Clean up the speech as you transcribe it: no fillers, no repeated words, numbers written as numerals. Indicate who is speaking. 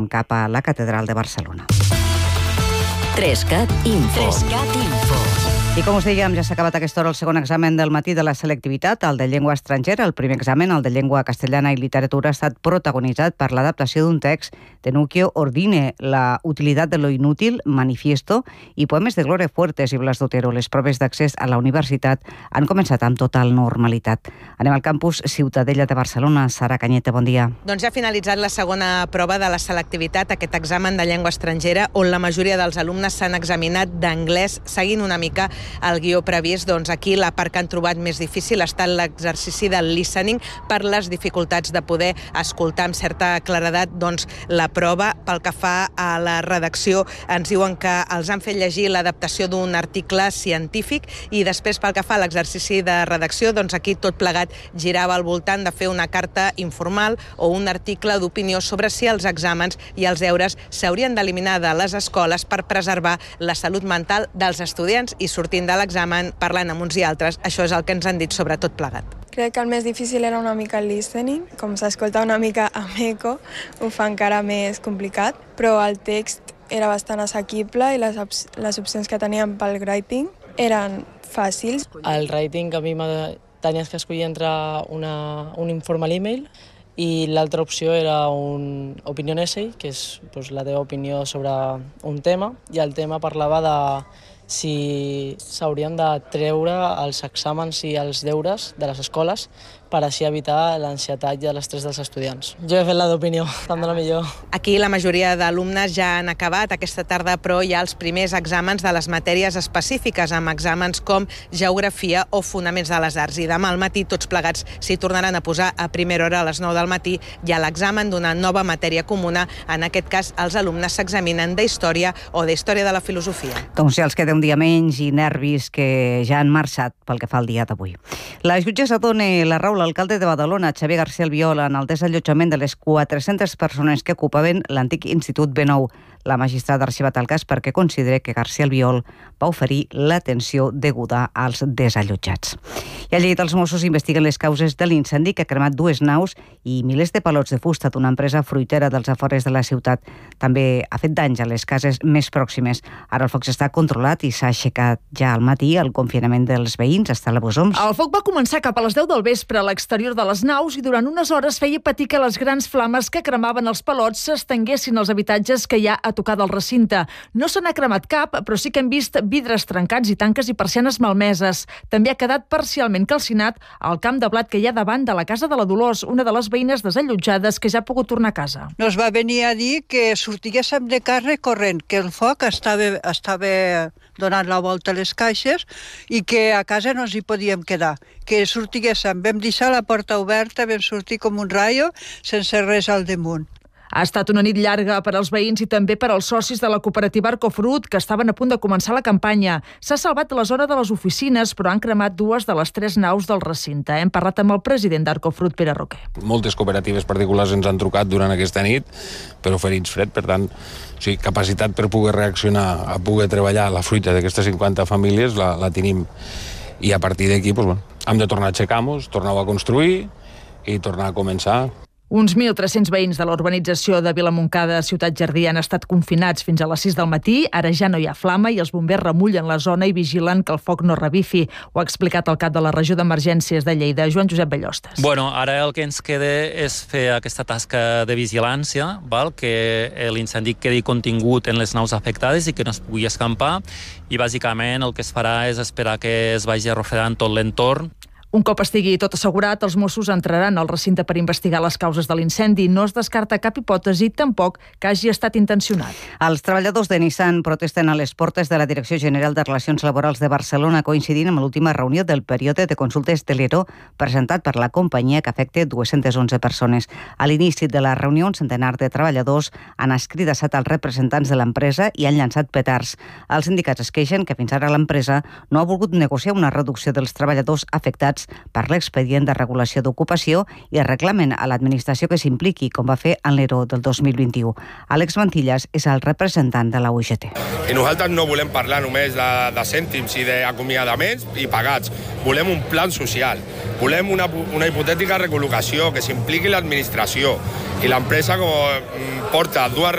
Speaker 1: cap a la Catedral de Barcelona.
Speaker 2: 3CAT Info.
Speaker 1: I com us dèiem, ja s'ha acabat a aquesta hora el segon examen del matí de la selectivitat, el de llengua estrangera. El primer examen, el de llengua castellana i literatura, ha estat protagonitzat per l'adaptació d'un text de Nuccio Ordine, La utilidad de lo inútil, Manifiesto, i poemes de Gloria Fuertes i Blas d'Otero. Les proves d'accés a la universitat han començat amb total normalitat. Anem al campus Ciutadella de Barcelona. Sara Cañete, bon dia.
Speaker 3: Doncs ja ha finalitzat la segona prova de la selectivitat, aquest examen de llengua estrangera, on la majoria dels alumnes s'han examinat d'anglès seguint una mica el guió previst. Doncs aquí la part que han trobat més difícil ha estat l'exercici del listening per les dificultats de poder escoltar amb certa claredat doncs, la prova. Pel que fa a la redacció, ens diuen que els han fet llegir l'adaptació d'un article científic i després pel que fa a l'exercici de redacció, doncs aquí tot plegat girava al voltant de fer una carta informal o un article d'opinió sobre si els exàmens i els deures s'haurien d'eliminar de les escoles per preservar la salut mental dels estudiants i sortint de l'examen parlant amb uns i altres. Això és el que ens han dit sobre tot plegat.
Speaker 4: Crec que el més difícil era una mica el listening. Com s'escolta una mica amb eco, ho fa encara més complicat, però el text era bastant assequible i les opcions que teníem pel writing eren fàcils.
Speaker 5: El writing a mi tenies que escollir entre un informal email i l'altra opció era un opinion essay, que és la teva opinió sobre un tema, i el tema parlava de si s'haurien de treure els exàmens i els deures de les escoles per així evitar l'ansietat i l'estrès dels estudiants. Jo he fet la d'opinió, tant de la millor.
Speaker 3: Aquí la majoria d'alumnes ja han acabat aquesta tarda, però hi ha els primers exàmens de les matèries específiques, amb exàmens com geografia o fonaments de les arts. I demà al matí tots plegats s'hi tornaran a posar a primera hora a les 9 del matí. Hi ha l'examen d'una nova matèria comuna. En aquest cas, els alumnes s'examinen d'història o d'història de la filosofia.
Speaker 1: Doncs ja els queda un dia menys i nervis que ja han marxat pel que fa al dia d'avui. La jutgessa dona la raó a l'alcalde de Badalona, Xavier García Albiol, en el desallotjament de les 400 persones que ocupaven l'antic Institut B9. La magistrada ha arxivat el cas perquè considera que García Albiol va oferir l'atenció deguda als desallotjats. I a Lleida els Mossos investiguen les causes de l'incendi que ha cremat 2 naus i milers de palots de fusta d'una empresa fruitera dels afores de la ciutat. També ha fet danys a les cases més pròximes. Ara el foc està controlat i s'ha aixecat ja al matí el confinament dels veïns. Està a la Bosoms.
Speaker 6: El foc va començar cap a les 10 del vespre a l'exterior de les naus i durant unes hores feia patir que les grans flames que cremaven els palots s'estenguessin als habitatges que hi ha a tocar del recinte. No se n'ha cremat cap, però sí que hem vist vidres trencats i tanques i persianes malmeses. També ha quedat parcialment calcinat el camp de blat que hi ha davant de la casa de la Dolors, una de les veïnes desallotjades que ja ha pogut tornar a casa.
Speaker 7: Nos va venir a dir que sortiguéssim de casa corrent, que el foc estava donant la volta a les caixes i que a casa no ens hi podíem quedar. Que sortiguéssim, vam deixar la porta oberta, vam sortir com un raio sense res al damunt.
Speaker 6: Ha estat una nit llarga per als veïns i també per als socis de la cooperativa Arcofrut, que estaven a punt de començar la campanya. S'ha salvat la zona de les oficines, però han cremat 2 de les 3 naus del recinte. Hem parlat amb el president d'Arcofrut, Pere Roquer.
Speaker 8: Moltes cooperatives particulars ens han trucat durant aquesta nit per oferir-nos fred, per tant, capacitat per poder reaccionar, a poder treballar la fruita d'aquestes 50 famílies la tenim. I a partir d'aquí hem de tornar a aixecar-nos, tornar a construir i tornar a començar.
Speaker 6: Uns 1.300 veïns de la urbanització de Vilamontcada, Ciutat Jardí, han estat confinats fins a les 6 del matí. Ara ja no hi ha flama i els bombers remullen la zona i vigilen que el foc no revifi. Ho ha explicat el cap de la regió d'emergències de Lleida, Joan Josep Ballostes.
Speaker 9: Ara el que ens queda és fer aquesta tasca de vigilància, que l'incendi quedi contingut en les naus afectades i que no es pugui escampar. I bàsicament el que es farà és esperar que es vagi arrofegant tot l'entorn.
Speaker 6: Un cop estigui tot assegurat, els Mossos entraran al recinte per investigar les causes de l'incendi. No es descarta cap hipòtesi, tampoc que hagi estat intencionat.
Speaker 1: Els treballadors de Nissan protesten a les portes de la Direcció General de Relacions Laborals de Barcelona, coincidint amb l'última reunió del període de consultes de l'ERO presentat per la companyia que afecta 211 persones. A l'inici de la reunió, un centenar de treballadors han escridassat als representants de l'empresa i han llançat petards. Els sindicats es queixen que fins ara l'empresa no ha volgut negociar una reducció dels treballadors afectats per l'expedient de regulació d'ocupació i reclamen a l'administració que s'impliqui, com va fer en l'ERO del 2021. Àlex Mantillas és el representant de la UGT.
Speaker 10: I nosaltres no volem parlar només de cèntims i d'acomiadaments i pagats. Volem un plan social. Volem una hipotètica recol·locació, que s'impliqui l'administració. I l'empresa, com porta 2